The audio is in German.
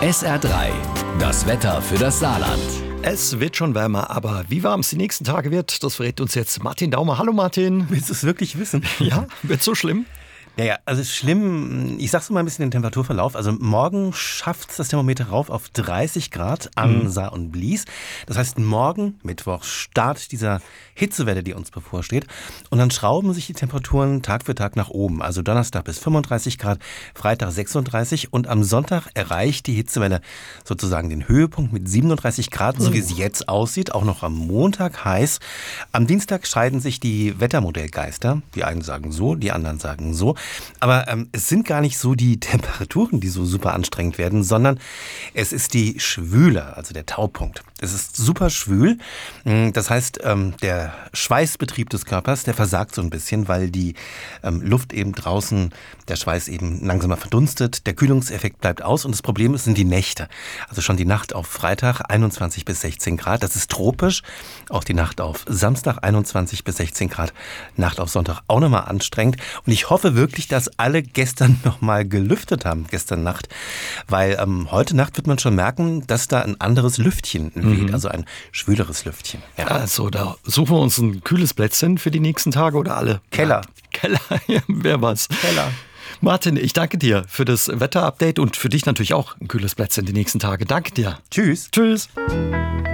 SR3, das Wetter für das Saarland. Es wird schon wärmer, aber wie warm es die nächsten Tage wird, das verrät uns jetzt Martin Daumer. Hallo Martin. Willst du es wirklich wissen? Ja, wird so schlimm? Ja, also schlimm. Ich sag's mal ein bisschen den Temperaturverlauf. Also morgen schafft das Thermometer rauf auf 30 Grad an Saar und Blies. Das heißt, morgen, Mittwoch, Start dieser Hitzewelle, die uns bevorsteht. Und dann schrauben sich die Temperaturen Tag für Tag nach oben. Also Donnerstag bis 35 Grad, Freitag 36 und am Sonntag erreicht die Hitzewelle sozusagen den Höhepunkt mit 37 Grad, so wie es jetzt aussieht. Auch noch am Montag heiß. Am Dienstag scheiden sich die Wettermodellgeister. Die einen sagen so, die anderen sagen so. Aber es sind gar nicht so die Temperaturen, die so super anstrengend werden, sondern es ist die Schwüle, also der Taupunkt. Es ist super schwül. Das heißt, der Schweißbetrieb des Körpers, der versagt so ein bisschen, weil die Luft eben draußen, der Schweiß eben langsamer verdunstet. Der Kühlungseffekt bleibt aus und das Problem sind die Nächte. Also schon die Nacht auf Freitag 21 bis 16 Grad. Das ist tropisch. Auch die Nacht auf Samstag 21 bis 16 Grad. Nacht auf Sonntag auch nochmal anstrengend. Und ich hoffe wirklich, dass alle gestern nochmal gelüftet haben, gestern Nacht. Weil heute Nacht wird man schon merken, dass da ein anderes Lüftchen weht. Also ein schwüleres Lüftchen. Ja. Also da suchen wir uns ein kühles Plätzchen für die nächsten Tage oder alle? Keller. Keller, ja, wer was. Keller. Martin, ich danke dir für das Wetterupdate und für dich natürlich auch ein kühles Plätzchen die nächsten Tage. Danke dir. Tschüss. Tschüss.